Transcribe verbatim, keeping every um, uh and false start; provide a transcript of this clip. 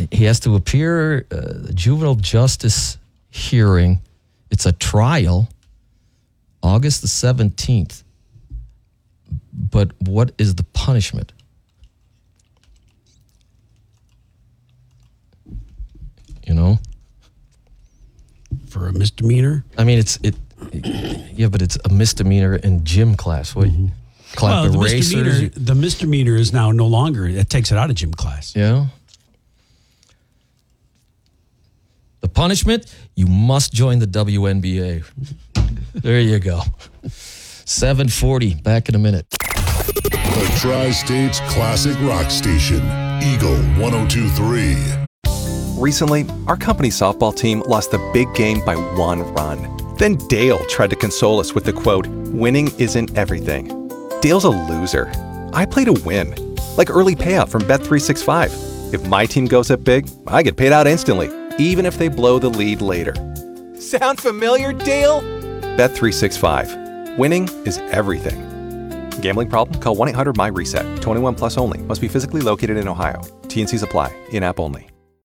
he has to appear uh, juvenile justice hearing. It's a trial, August the seventeenth. But what is the punishment? You know? For a misdemeanor? I mean, it's it. Yeah, but it's a misdemeanor in gym class. What? Mm-hmm. Clap well, the erasers? misdemeanor, the misdemeanor is now no longer. It takes it out of gym class. Yeah. The punishment: you must join the W N B A. There you go. seven forty. Back in a minute. The Tri-States Classic Rock Station, Eagle one oh two point three. Recently, our company softball team lost the big game by one run. Then Dale tried to console us with the quote, "Winning isn't everything." Dale's a loser. I play to win. Like early payout from Bet three sixty-five. If my team goes up big, I get paid out instantly, even if they blow the lead later. Sound familiar, Dale? Bet three sixty-five. Winning is everything. Gambling problem? Call one eight hundred M Y RESET. twenty-one plus only. Must be physically located in Ohio. T N Cs apply. In-app only.